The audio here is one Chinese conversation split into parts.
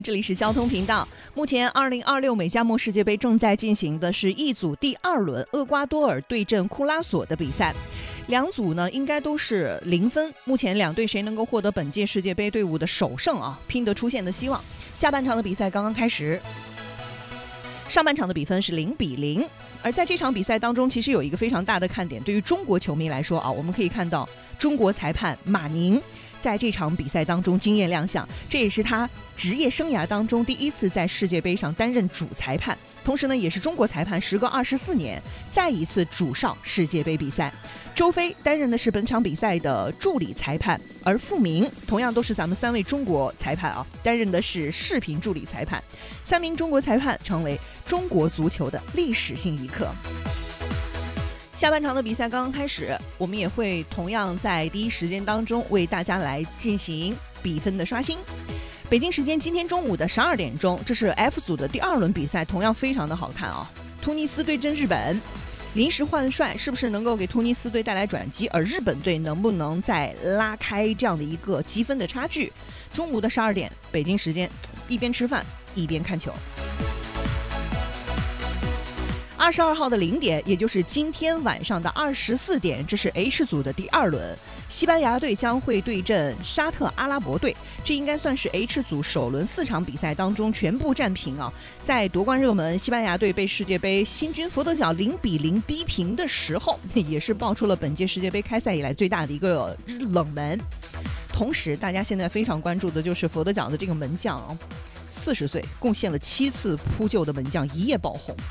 这里是交通频道。目前2026美加墨世界杯正在进行的是一组第2轮厄瓜多尔对阵库拉索的比赛，两组呢应该都是0分。目前两队谁能够获得本届世界杯队伍的首胜拼得出线的希望。下半场的比赛刚刚开始，上半场的比分是0-0。而在这场比赛当中，其实有一个非常大的看点，对于中国球迷来说我们可以看到中国裁判马宁在这场比赛当中惊艳亮相，这也是他职业生涯当中第一次在世界杯上担任主裁判，同时呢也是中国裁判时隔24年再一次主上世界杯比赛。周飞担任的是本场比赛的助理裁判，而傅明同样都是咱们3位中国裁判担任的是视频助理裁判。3名中国裁判成为中国足球的历史性一刻。下半场的比赛刚刚开始，我们也会同样在第一时间当中为大家来进行比分的刷新。北京时间今天中午的12点钟，这是 F 组的第2轮比赛，同样非常的好看突尼斯对阵日本，临时换帅是不是能够给突尼斯队带来转机，而日本队能不能再拉开这样的一个积分的差距？中午的12点北京时间，一边吃饭一边看球。22号的0点，也就是今天晚上的24点，这是 H 组的第2轮，西班牙队将会对阵沙特阿拉伯队，这应该算是 H 组首轮4场比赛当中全部战平在夺冠热门西班牙队被世界杯新军佛得角0-0逼平的时候，也是爆出了本届世界杯开赛以来最大的一个冷门。同时大家现在非常关注的就是佛得角的这个门将40岁贡献了7次扑救的门将一夜爆红。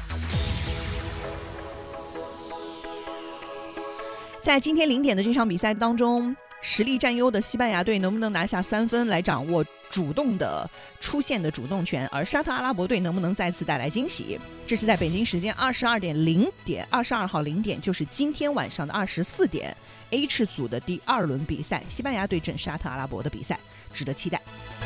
在今天0点的这场比赛当中，实力占优的西班牙队能不能拿下3分来掌握主动的出线的主动权，而沙特阿拉伯队能不能再次带来惊喜？这是在北京时间22号0点，就是今天晚上的24点 H 组的第2轮比赛，西班牙对阵沙特阿拉伯的比赛，值得期待。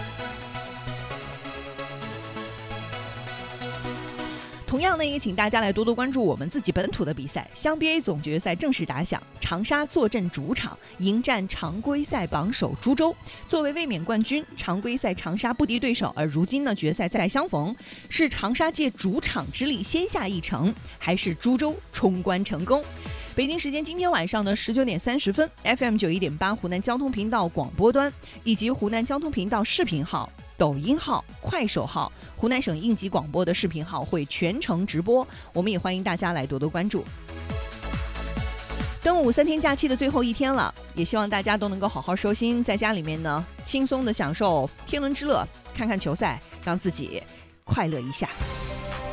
同样呢，也请大家来多多关注我们自己本土的比赛。湘 BA 总决赛正式打响，长沙坐镇主场迎战常规赛榜首株洲。作为卫冕冠军，常规赛长沙不敌对手，而如今呢决赛再相逢，是长沙借主场之力先下一城，还是株洲冲关成功？北京时间今天晚上的19点30分 FM 91.8湖南交通频道广播端以及湖南交通频道视频号、抖音号、快手号、湖南省应急广播的视频号会全程直播，我们也欢迎大家来多多关注。端午3天假期的最后一天了，也希望大家都能够好好收心，在家里面呢轻松的享受天伦之乐，看看球赛，让自己快乐一下。